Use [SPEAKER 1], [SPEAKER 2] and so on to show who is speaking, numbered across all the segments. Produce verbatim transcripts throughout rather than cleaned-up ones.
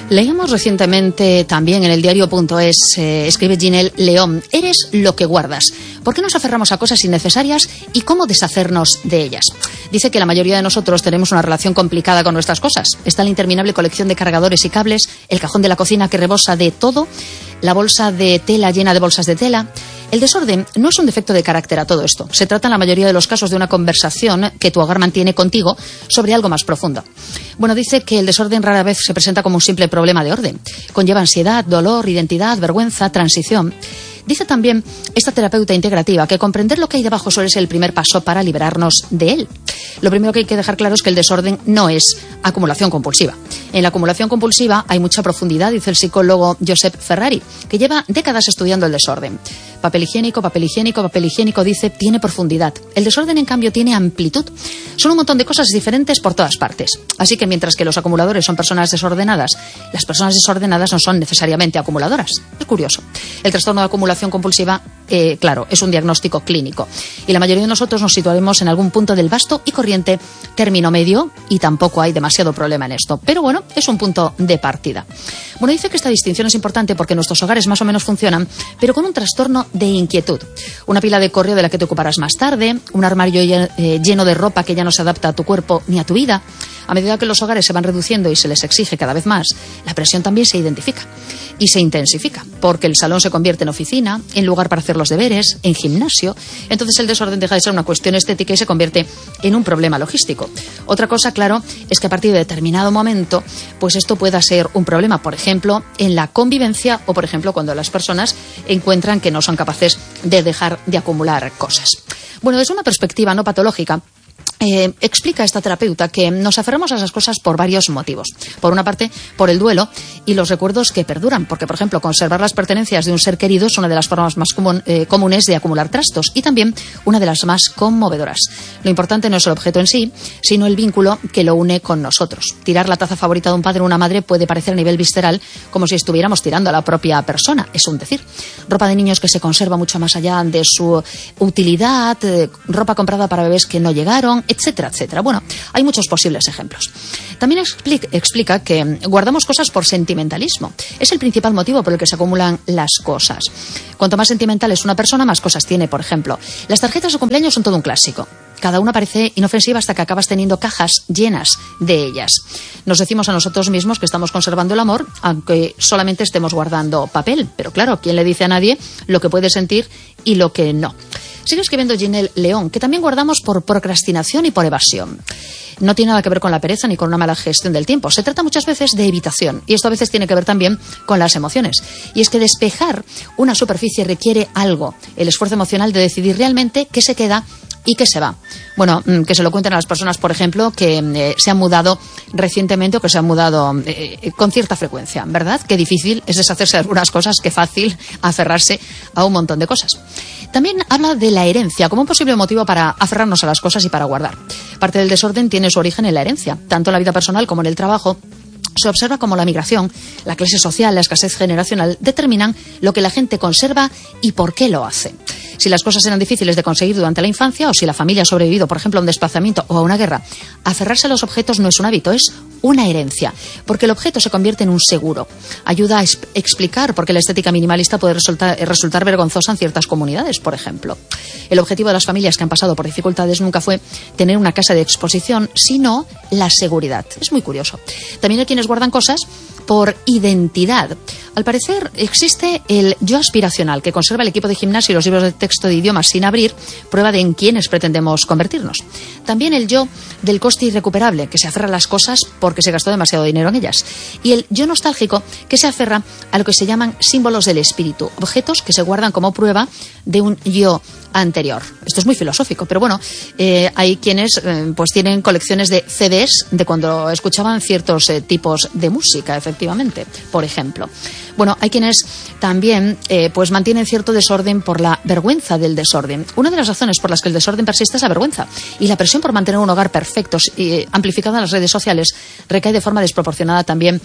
[SPEAKER 1] Leímos recientemente también en el diario punto es, eh, escribe Ginelle León, eres lo que guardas. ¿Por qué nos aferramos a cosas innecesarias y cómo deshacernos de ellas? Dice que la mayoría de nosotros tenemos una relación complicada con nuestras cosas. Está la interminable colección de cargadores y cables, el cajón de la cocina que rebosa de todo, la bolsa de tela llena de bolsas de tela. El desorden no es un defecto de carácter a todo esto. Se trata en la mayoría de los casos de una conversación que tu hogar mantiene contigo sobre algo más profundo. Bueno, dice que el desorden rara vez se presenta como un simple problema de orden. Conlleva ansiedad, dolor, identidad, vergüenza, transición. Dice también esta terapeuta integrativa que comprender lo que hay debajo suele ser el primer paso para liberarnos de él. Lo primero que hay que dejar claro es que el desorden no es acumulación compulsiva. En la acumulación compulsiva hay mucha profundidad, dice el psicólogo Josep Ferrari, que lleva décadas estudiando el desorden. Papel higiénico, papel higiénico, papel higiénico, dice, tiene profundidad. El desorden, en cambio, tiene amplitud. Son un montón de cosas diferentes por todas partes. Así que mientras que los acumuladores son personas desordenadas, las personas desordenadas no son necesariamente acumuladoras. Es curioso. El trastorno de acumulación compulsiva, eh, claro, es un diagnóstico clínico. Y la mayoría de nosotros nos situaremos en algún punto del vasto y corriente término medio, y tampoco hay demasiado problema en esto. Pero bueno, es un punto de partida. Bueno, dice que esta distinción es importante porque nuestros hogares más o menos funcionan, pero con un trastorno de inquietud. Una pila de correo de la que te ocuparás más tarde, un armario lleno de ropa que ya no se adapta a tu cuerpo ni a tu vida. A medida que los hogares se van reduciendo y se les exige cada vez más, la presión también se identifica y se intensifica, porque el salón se convierte en oficina, en lugar para hacer los deberes, en gimnasio. Entonces el desorden deja de ser una cuestión estética y se convierte en un problema logístico. Otra cosa, claro, es que a partir de determinado momento, pues esto pueda ser un problema, por ejemplo, en la convivencia o, por ejemplo, cuando las personas encuentran que no son capaces de dejar de acumular cosas. Bueno, desde una perspectiva no patológica, Eh, explica esta terapeuta que nos aferramos a esas cosas por varios motivos. Por una parte, por el duelo y los recuerdos que perduran, porque, por ejemplo, conservar las pertenencias de un ser querido es una de las formas más común, eh, comunes de acumular trastos y también una de las más conmovedoras. Lo importante no es el objeto en sí, sino el vínculo que lo une con nosotros. Tirar la taza favorita de un padre o una madre puede parecer a nivel visceral como si estuviéramos tirando a la propia persona, es un decir. Ropa de niños que se conserva mucho más allá de su utilidad, eh, ropa comprada para bebés que no llegaron, etcétera, etcétera. Bueno, hay muchos posibles ejemplos. También explica, explica que guardamos cosas por sentimentalismo. Es el principal motivo por el que se acumulan las cosas. Cuanto más sentimental es una persona, más cosas tiene. Por ejemplo, las tarjetas de cumpleaños son todo un clásico. Cada una parece inofensiva hasta que acabas teniendo cajas llenas de ellas. Nos decimos a nosotros mismos que estamos conservando el amor, aunque solamente estemos guardando papel. Pero claro, ¿quién le dice a nadie lo que puede sentir y lo que no? Sigue escribiendo Ginelle León, que también guardamos por procrastinación y por evasión. No tiene nada que ver con la pereza ni con una mala gestión del tiempo. Se trata muchas veces de evitación. Y esto a veces tiene que ver también con las emociones. Y es que despejar una superficie requiere algo. El esfuerzo emocional de decidir realmente qué se queda y qué se va. Bueno, que se lo cuenten a las personas, por ejemplo, que eh, se han mudado recientemente o que se han mudado eh, con cierta frecuencia, ¿verdad? Qué difícil es deshacerse de algunas cosas, qué fácil aferrarse a un montón de cosas. También habla de la herencia como un posible motivo para aferrarnos a las cosas y para guardar. Parte del desorden tiene su origen en la herencia, tanto en la vida personal como en el trabajo. Se observa cómo la migración, la clase social, la escasez generacional determinan lo que la gente conserva y por qué lo hace. Si las cosas eran difíciles de conseguir durante la infancia o si la familia ha sobrevivido, por ejemplo, a un desplazamiento o a una guerra, aferrarse a los objetos no es un hábito, es una herencia, porque el objeto se convierte en un seguro. Ayuda a explicar por qué la estética minimalista puede resultar, resultar vergonzosa en ciertas comunidades, por ejemplo. El objetivo de las familias que han pasado por dificultades nunca fue tener una casa de exposición, sino la seguridad. Es muy curioso. También hay quienes guardan cosas por identidad. Al parecer existe el yo aspiracional, que conserva el equipo de gimnasio y los libros de texto de idiomas sin abrir, prueba de en quiénes pretendemos convertirnos. También el yo del coste irrecuperable, que se aferra a las cosas porque se gastó demasiado dinero en ellas. Y el yo nostálgico, que se aferra a lo que se llaman símbolos del espíritu, objetos que se guardan como prueba de un yo anterior. Esto es muy filosófico, pero bueno, eh, hay quienes eh, pues tienen colecciones de C Ds de cuando escuchaban ciertos eh, tipos de música, efectivamente, por ejemplo. Bueno, hay quienes también eh, pues mantienen cierto desorden por la vergüenza del desorden. Una de las razones por las que el desorden persiste es la vergüenza, y la presión por mantener un hogar perfecto, eh, amplificada en las redes sociales, recae de forma desproporcionada también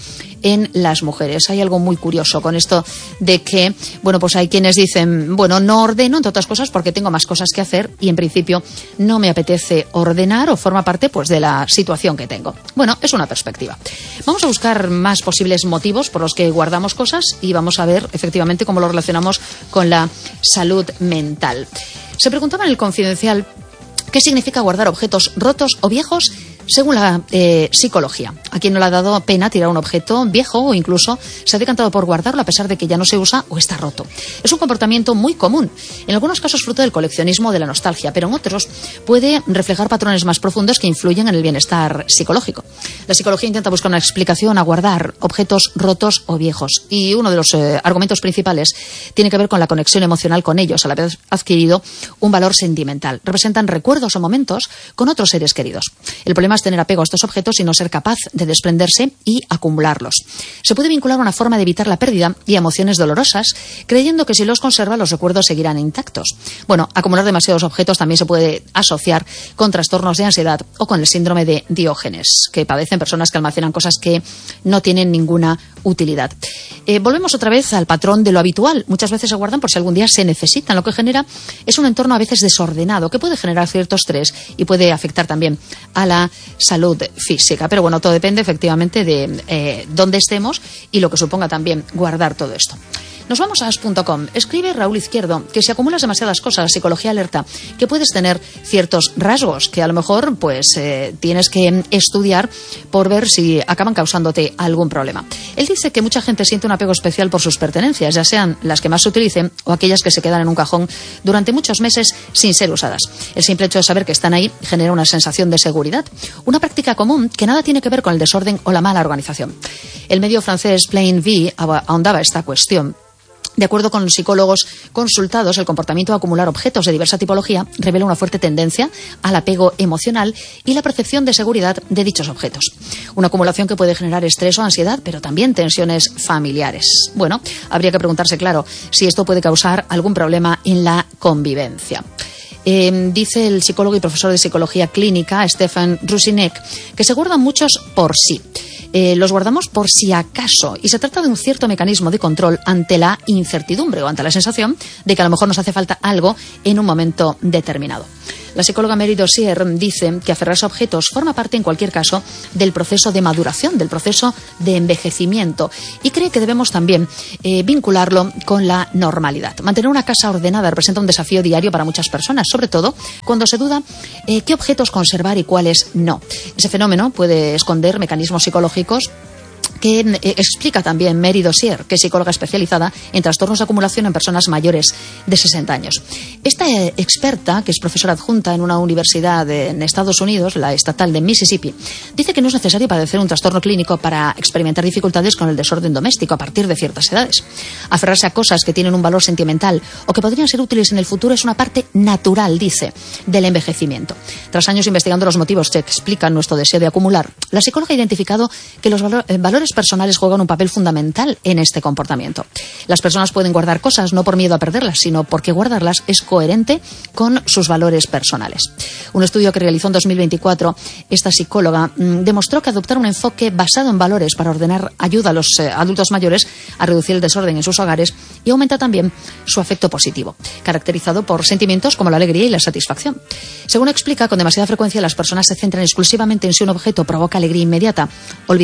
[SPEAKER 1] en las mujeres. Hay algo muy curioso con esto de que, bueno, pues hay quienes dicen, bueno, no ordeno, entre otras cosas, porque tengo más cosas que hacer y en principio no me apetece ordenar o forma parte pues de la situación que tengo. Bueno, es una perspectiva. Vamos a buscar más posibles motivos por los que guardamos cosas y vamos a ver efectivamente cómo lo relacionamos con la salud mental. Se preguntaba en el Confidencial qué significa guardar objetos rotos o viejos según la eh, psicología. A quien no le ha dado pena tirar un objeto viejo o incluso se ha decantado por guardarlo a pesar de que ya no se usa o está roto. Es un comportamiento muy común. En algunos casos fruto del coleccionismo o de la nostalgia, pero en otros puede reflejar patrones más profundos que influyen en el bienestar psicológico. La psicología intenta buscar una explicación a guardar objetos rotos o viejos y uno de los eh, argumentos principales tiene que ver con la conexión emocional con ellos al haber adquirido un valor sentimental. Representan recuerdos o momentos con otros seres queridos. El problema es tener apego a estos objetos y no ser capaz de desprenderse y acumularlos. Se puede vincular a una forma de evitar la pérdida y emociones dolorosas, creyendo que si los conserva los recuerdos seguirán intactos. Bueno, acumular demasiados objetos también se puede asociar con trastornos de ansiedad o con el síndrome de Diógenes, que padecen personas que almacenan cosas que no tienen ninguna utilidad. Eh, volvemos otra vez al patrón de lo habitual. Muchas veces se guardan por si algún día se necesitan. Lo que genera es un entorno a veces desordenado que puede generar cierto estrés y puede afectar también a la salud física. Pero bueno, todo depende efectivamente de eh, dónde estemos y lo que suponga también guardar todo esto. Nos vamos a as punto com. Escribe Raúl Izquierdo que si acumulas demasiadas cosas, la psicología alerta que puedes tener ciertos rasgos que a lo mejor pues eh, tienes que estudiar por ver si acaban causándote algún problema. Él dice que mucha gente siente un apego especial por sus pertenencias, ya sean las que más se utilicen o aquellas que se quedan en un cajón durante muchos meses sin ser usadas. El simple hecho de saber que están ahí genera una sensación de seguridad, una práctica común que nada tiene que ver con el desorden o la mala organización. El medio francés Plain V ahondaba esta cuestión. De acuerdo con los psicólogos consultados, el comportamiento de acumular objetos de diversa tipología revela una fuerte tendencia al apego emocional y la percepción de seguridad de dichos objetos. Una acumulación que puede generar estrés o ansiedad, pero también tensiones familiares. Bueno, habría que preguntarse, claro, si esto puede causar algún problema en la convivencia. Eh, dice el psicólogo y profesor de psicología clínica, Stefan Rusinek, que se guardan muchos por sí. Eh, los guardamos por si acaso y se trata de un cierto mecanismo de control ante la incertidumbre o ante la sensación de que a lo mejor nos hace falta algo en un momento determinado. La psicóloga Mary Dozier dice que aferrarse a objetos forma parte, en cualquier caso, del proceso de maduración, del proceso de envejecimiento, y cree que debemos también eh, vincularlo con la normalidad. Mantener una casa ordenada representa un desafío diario para muchas personas, sobre todo cuando se duda eh, qué objetos conservar y cuáles no. Ese fenómeno puede esconder mecanismos psicológicos que eh, explica también Mary Dozier, que es psicóloga especializada en trastornos de acumulación en personas mayores de sesenta años. Esta eh, experta, que es profesora adjunta en una universidad de, en Estados Unidos, la estatal de Mississippi, dice que no es necesario padecer un trastorno clínico para experimentar dificultades con el desorden doméstico a partir de ciertas edades. Aferrarse a cosas que tienen un valor sentimental o que podrían ser útiles en el futuro es una parte natural, dice, del envejecimiento. Tras años investigando los motivos que explican nuestro deseo de acumular, la psicóloga ha identificado que los valor, eh, valores personales juegan un papel fundamental en este comportamiento. Las personas pueden guardar cosas no por miedo a perderlas, sino porque guardarlas es coherente con sus valores personales. Un estudio que realizó en dos mil veinticuatro, esta psicóloga mmm, demostró que adoptar un enfoque basado en valores para ordenar ayuda a los eh, adultos mayores a reducir el desorden en sus hogares y aumenta también su afecto positivo, caracterizado por sentimientos como la alegría y la satisfacción. Según explica, con demasiada frecuencia las personas se centran exclusivamente en si un objeto provoca alegría inmediata, olvidando